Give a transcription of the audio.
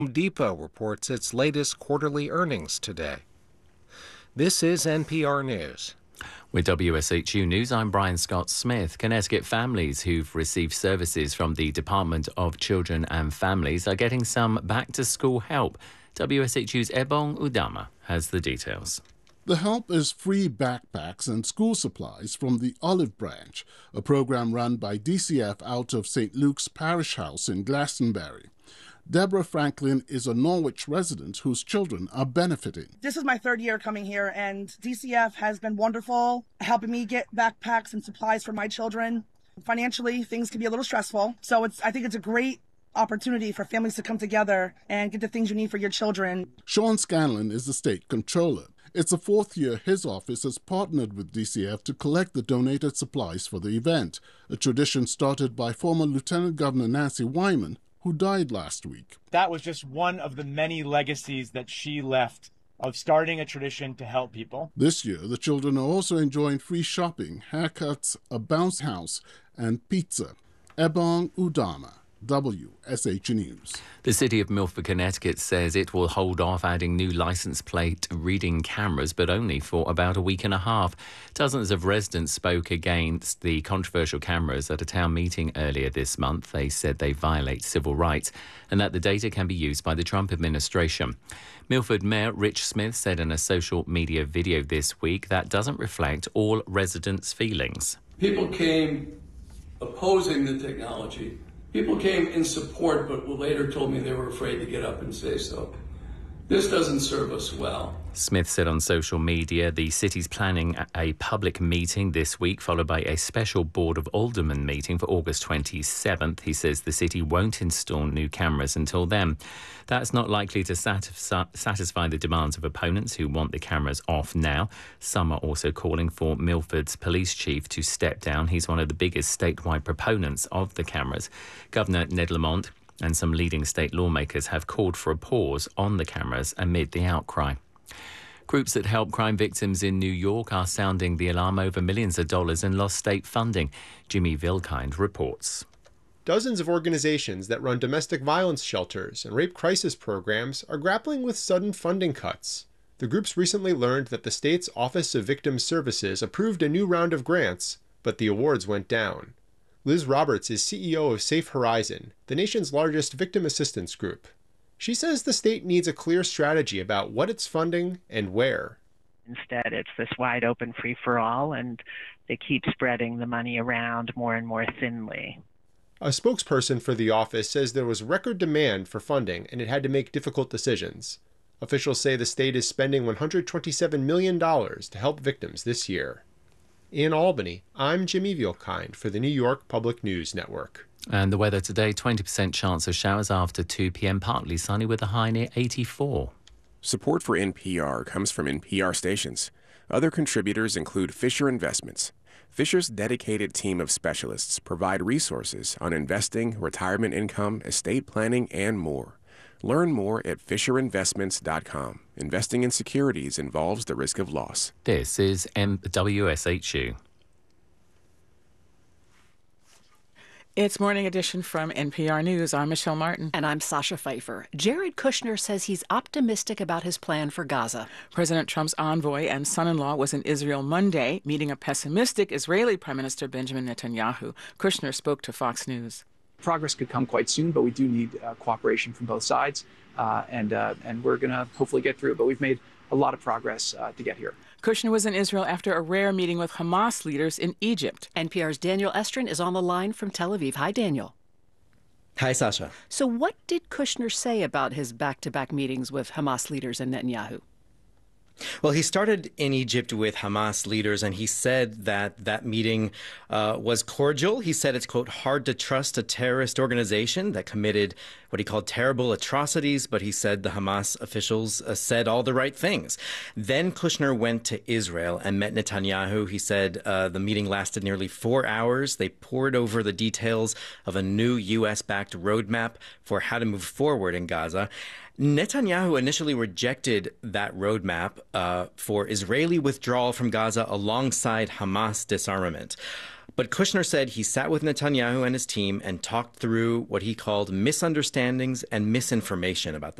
Home Depot reports its latest quarterly earnings today. This is NPR News. With WSHU News, I'm Brian Scott Smith. Connecticut families who've received services from the Department of Children and Families are getting some back-to-school help. WSHU's Ebong Udama has the details. The help is free backpacks and school supplies from the Olive Branch, a program run by DCF out of St. Luke's Parish House in Glastonbury. Deborah Franklin is a Norwich resident whose children are benefiting. This is my third year coming here, and DCF has been wonderful, helping me get backpacks and supplies for my children. Financially, things can be a little stressful, so I think it's a great opportunity for families to come together and get the things you need for your children. Sean Scanlon is the state controller. It's the fourth year his office has partnered with DCF to collect the donated supplies for the event, a tradition started by former Lieutenant Governor Nancy Wyman, who died last week. That was just one of the many legacies that she left of starting a tradition to help people. This year, the children are also enjoying free shopping, haircuts, a bounce house, and pizza. Ebong Udama, WSH News. The city of Milford, Connecticut says it will hold off adding new license plate reading cameras, but only for about a week and a half. Dozens of residents spoke against the controversial cameras at a town meeting earlier this month. They said they violate civil rights and that the data can be used by the Trump administration. Milford Mayor Rich Smith said in a social media video this week that doesn't reflect all residents' feelings. People came opposing the technology. People came in support, but later told me they were afraid to get up and say so. This doesn't serve us well. Smith said on social media the city's planning a public meeting this week, followed by a special Board of Aldermen meeting for August 27th. He says the city won't install new cameras until then. That's not likely to satisfy the demands of opponents who want the cameras off now. Some are also calling for Milford's police chief to step down. He's one of the biggest statewide proponents of the cameras. Governor Ned Lamont and some leading state lawmakers have called for a pause on the cameras amid the outcry. Groups that help crime victims in New York are sounding the alarm over millions of dollars in lost state funding. Jimmy Vilkind reports. Dozens of organizations that run domestic violence shelters and rape crisis programs are grappling with sudden funding cuts. The groups recently learned that the state's Office of Victim Services approved a new round of grants, but the awards went down. Liz Roberts is CEO of Safe Horizon, the nation's largest victim assistance group. She says the state needs a clear strategy about what it's funding and where. Instead, it's this wide open free-for-all, and they keep spreading the money around more and more thinly. A spokesperson for the office says there was record demand for funding and it had to make difficult decisions. Officials say the state is spending $127 million to help victims this year. In Albany, I'm Jimmy Vilkind for the New York Public News Network. And the weather today, 20% chance of showers after 2 p.m, partly sunny with a high near 84. Support for NPR comes from NPR stations. Other contributors include Fisher Investments. Fisher's dedicated team of specialists provide resources on investing, retirement income, estate planning, and more. Learn more at FisherInvestments.com. Investing in securities involves the risk of loss. This is WSHU. It's Morning Edition from NPR News. I'm Michelle Martin. And I'm Sasha Pfeiffer. Jared Kushner says he's optimistic about his plan for Gaza. President Trump's envoy and son-in-law was in Israel Monday, meeting a pessimistic Israeli Prime Minister Benjamin Netanyahu. Kushner spoke to Fox News. Progress could come quite soon, but we do need cooperation from both sides, and we're going to hopefully get through it. But we've made a lot of progress to get here. Kushner was in Israel after a rare meeting with Hamas leaders in Egypt. NPR's Daniel Estrin is on the line from Tel Aviv. Hi, Daniel. Hi, Sasha. So what did Kushner say about his back-to-back meetings with Hamas leaders and Netanyahu? Well, he started in Egypt with Hamas leaders, and he said that meeting was cordial. He said it's, quote, hard to trust a terrorist organization that committed what he called terrible atrocities, but he said the Hamas officials said all the right things. Then Kushner went to Israel and met Netanyahu. He said the meeting lasted nearly 4 hours. They pored over the details of a new U.S.-backed roadmap for how to move forward in Gaza. Netanyahu initially rejected that roadmap for Israeli withdrawal from Gaza alongside Hamas disarmament. But Kushner said he sat with Netanyahu and his team and talked through what he called misunderstandings and misinformation about the